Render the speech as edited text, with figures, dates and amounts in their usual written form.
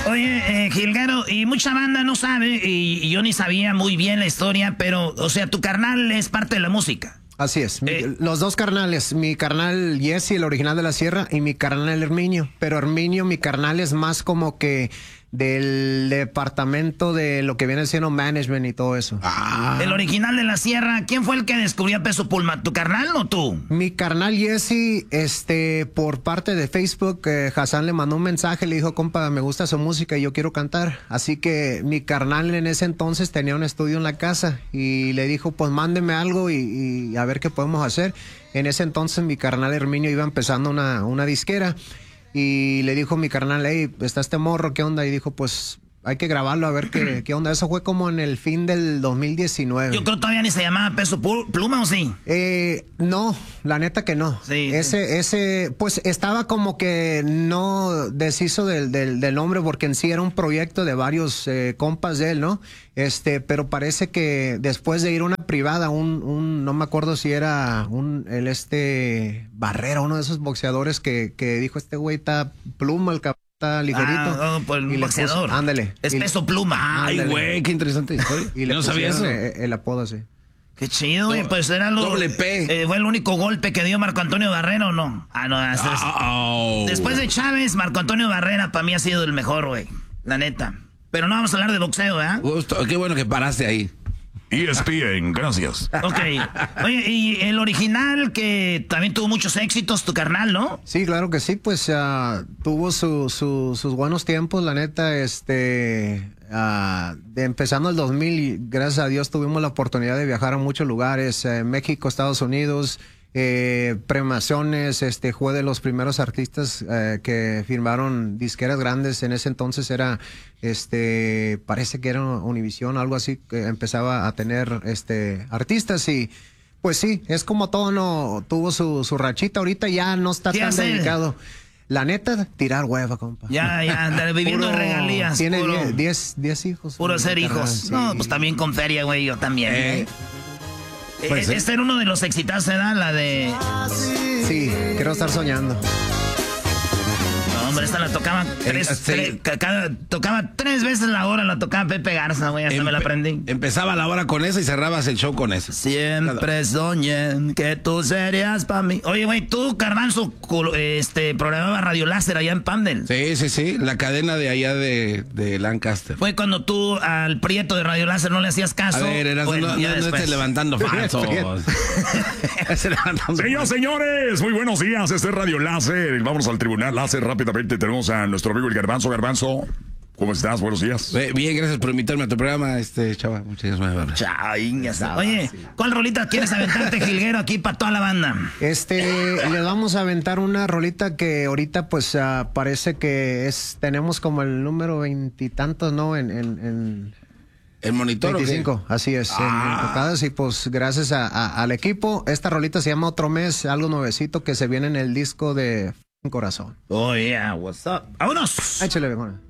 Oye, Jilguero, y mucha banda no sabe, y yo ni sabía muy bien la historia, pero, o sea, tu carnal es parte de la música. Así es, los dos carnales, mi carnal Jesse, el original de la Sierra, y mi carnal Herminio. Pero Herminio, mi carnal, es más como que del departamento de lo que viene siendo management y todo eso. El original de la Sierra, ¿quién fue el que descubrió a Peso Pluma? ¿Tu carnal o tú? Mi carnal Jesse, por parte de Facebook, Hassan le mandó un mensaje, le dijo, compa, me gusta su música y yo quiero cantar. Así que mi carnal en ese entonces tenía un estudio en la casa y le dijo, pues mándeme algo y a ver qué podemos hacer. En ese entonces mi carnal Herminio iba empezando una disquera. Y le dijo mi carnal, hey, está este morro, ¿qué onda? Y dijo, pues hay que grabarlo a ver qué onda. Eso fue como en el fin del 2019. Yo creo que todavía ni se llamaba Peso Pluma, ¿o sí? No, la neta que no. Sí, ese, pues estaba como que no deshizo del nombre porque en sí era un proyecto de varios compas de él, ¿no? Pero parece que después de ir a una privada, no me acuerdo si era Barrera, uno de esos boxeadores que dijo, este güey está pluma, el cabrón. Está ligerito. No, pues el boxeador. Ándale. Es Peso Pluma. Ay, güey, qué interesante. Y le no sabía eso. El apodo así. Qué chido, güey. Pues era lo. Doble P. ¿Fue el único golpe que dio Marco Antonio Barrera o no? No. Después de Chávez, Marco Antonio Barrera para mí ha sido el mejor, güey. La neta. Pero no vamos a hablar de boxeo, ¿verdad? Qué bueno que paraste ahí. ESPN, gracias. Ok. Oye, y el original que también tuvo muchos éxitos, tu carnal, ¿no? Sí, claro que sí, pues tuvo sus buenos tiempos, la neta, empezando el 2000, gracias a Dios tuvimos la oportunidad de viajar a muchos lugares, México, Estados Unidos, premiaciones, fue de los primeros artistas que firmaron disqueras grandes. En ese entonces era, parece que era Univision, algo así, que empezaba a tener artistas y pues sí, es como todo, no tuvo su rachita, ahorita ya no está tan dedicado. La neta, tirar hueva, compa. Ya, viviendo de regalías. Tiene 10 hijos. Puro ser hijos. Sí. No, pues también con feria, güey, yo también. Pues, este era uno de los exitazos, ¿verdad? La de... Sí, quiero estar soñando. No, hombre, esta la tocaba tocaba 3 veces la hora, la tocaba Pepe Garza, güey, hasta me la aprendí. Empezaba la hora con esa y cerrabas el show con esa. Siempre soñé que tú serías para mí. Oye, güey, tú, Garbanzo, programaba Radio Láser allá en Pandel. Sí, la cadena de allá de Lancaster. Fue cuando tú al Prieto de Radio Láser no le hacías caso. A ver, no estés levantando falsos. Señores, muy buenos días, este es Radio Láser. Vamos al Tribunal Láser rápidamente. Tenemos a nuestro amigo el Garbanzo. Garbanzo, ¿cómo estás? Buenos días. Bien, gracias por invitarme a tu programa, chava. Muchas gracias. Oye, ¿cuál rolita quieres aventarte, Jilguero, aquí para toda la banda? Le vamos a aventar una rolita que ahorita pues parece que tenemos como el número 20 y tantos, ¿no? En ¿el monitor 25, así es, en tocadas, y pues gracias al equipo. Esta rolita se llama Otro Mes, algo nuevecito que se viene en el disco de Corazón. Oh, yeah, what's up? ¡Vámonos! Échale, mejor.